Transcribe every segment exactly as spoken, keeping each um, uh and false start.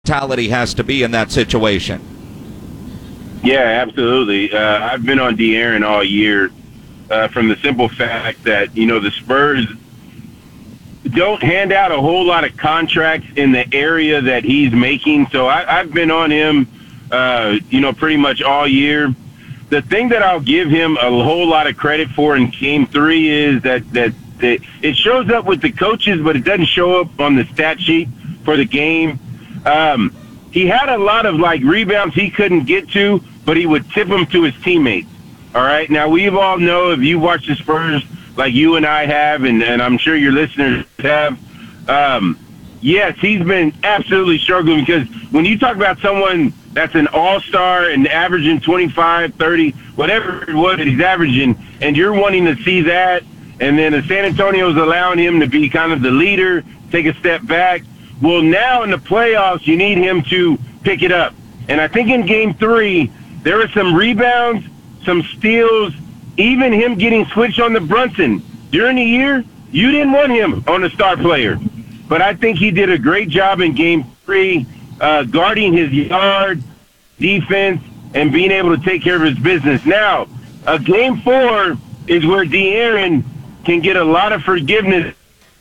mentality has to be in that situation. Yeah, absolutely. Uh, I've been on De'Aaron all year uh, from the simple fact that, you know, the Spurs don't hand out a whole lot of contracts in the area that he's making. So I, I've been on him, uh, you know, pretty much all year. The thing that I'll give him a whole lot of credit for in game three is that, that, that it shows up with the coaches, but it doesn't show up on the stat sheet for the game. Um, he had a lot of, like, rebounds he couldn't get to, but he would tip them to his teammates. All right? Now, we all know, if you watch the Spurs like you and I have, and, and I'm sure your listeners have, um, yes, he's been absolutely struggling, because when you talk about someone that's an all-star and averaging twenty-five, thirty, whatever it was that he's averaging, and you're wanting to see that, and then the San Antonio's allowing him to be kind of the leader, take a step back. Well, now in the playoffs, you need him to pick it up. And I think in game three, there were some rebounds, some steals, even him getting switched on the Brunson. During the year, you didn't want him on the star player. But I think he did a great job in game three, uh, guarding his yard, defense, and being able to take care of his business. Now, uh, game four is where De'Aaron can get a lot of forgiveness.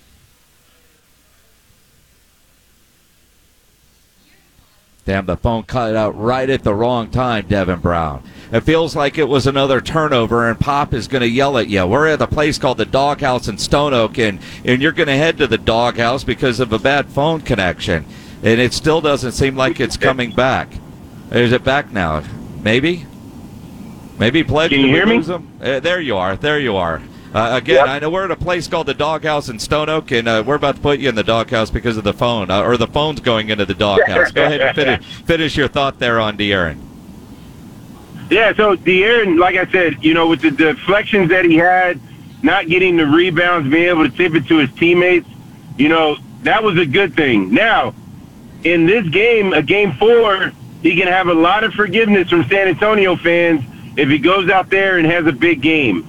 Damn, the phone cut out right at the wrong time, Devin Brown. It feels like it was another turnover, and Pop is going to yell at you. We're at a place called the Doghouse in Stone Oak, and, and you're going to head to the Doghouse because of a bad phone connection. And it still doesn't seem like it's coming back. Is it back now? Maybe? Maybe Pledge. Can you hear me? Uh, there you are. There you are. Uh, again, yep. I know we're at a place called the Doghouse in Stone Oak, and uh, we're about to put you in the doghouse because of the phone, uh, or the phone's going into the doghouse. Go ahead and finish, finish your thought there on De'Aaron. Yeah, so De'Aaron, like I said, you know, with the deflections that he had, not getting the rebounds, being able to tip it to his teammates, you know, that was a good thing. Now, in this game, a game four, he can have a lot of forgiveness from San Antonio fans if he goes out there and has a big game.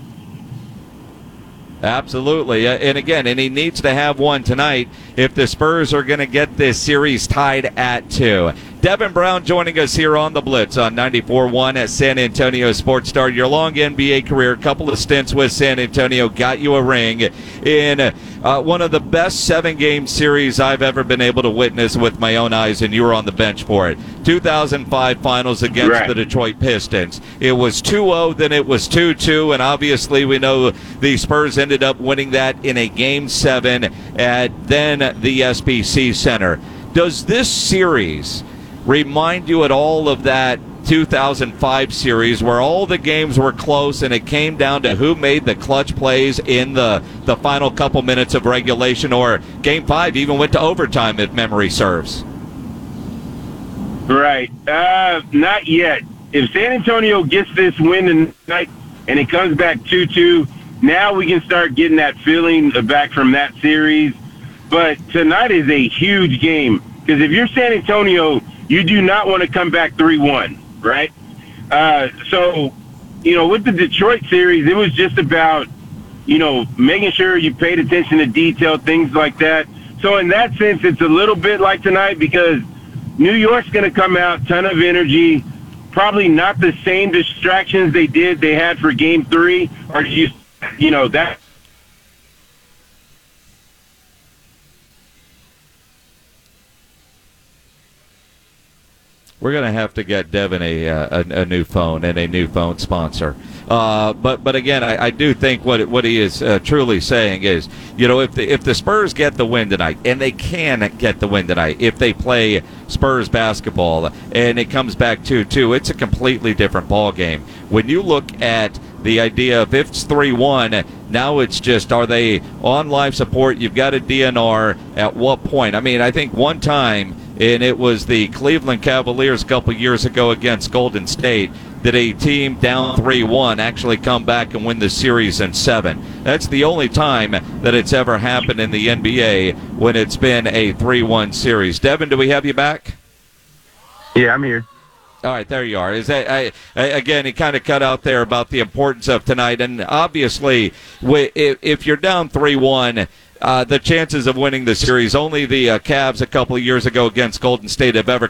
Absolutely. Uh, and again, and he needs to have one tonight if the Spurs are going to get this series tied at two. Devin Brown joining us here on the Blitz on ninety-four point one at San Antonio Sports Star. Your long N B A career, couple of stints with San Antonio, got you a ring in uh, one of the best seven-game series I've ever been able to witness with my own eyes, and you were on the bench for it. two thousand five Finals against right. the Detroit Pistons. It was two oh, then it was two two, and obviously we know the Spurs ended up winning that in a Game seven at then the S B C Center. Does this series remind you at all of that two thousand five series where all the games were close and it came down to who made the clutch plays in the, the final couple minutes of regulation, or Game five even went to overtime if memory serves? Right. Uh, not yet. If San Antonio gets this win tonight and it comes back two two, now we can start getting that feeling back from that series. But tonight is a huge game, because if you're San Antonio, you do not want to come back three one, right? Uh, so, you know, with the Detroit series, it was just about, you know, making sure you paid attention to detail, things like that. So in that sense, it's a little bit like tonight, because New York's going to come out, ton of energy, probably not the same distractions they did, they had for game three, or you, you know, that. We're going to have to get Devin a, uh, a a new phone and a new phone sponsor. Uh, but but again, I, I do think what what he is uh, truly saying is, you know, if the if the Spurs get the win tonight, and they can get the win tonight, if they play Spurs basketball and it comes back two two, it's a completely different ball game. When you look at the idea of if it's three one, now it's just, are they on life support? You've got a D N R at what point? I mean, I think one time, and it was the Cleveland Cavaliers a couple years ago against Golden State, that a team down three one actually come back and win the series in seven. That's the only time that it's ever happened in the N B A when it's been a three one series. Devin, do we have you back? Yeah, I'm here. All right, there you are. Is that, I, I, again, he kind of cut out there about the importance of tonight, and obviously, if you're down three one, uh, the chances of winning the series. Only the uh, Cavs a couple of years ago against Golden State have ever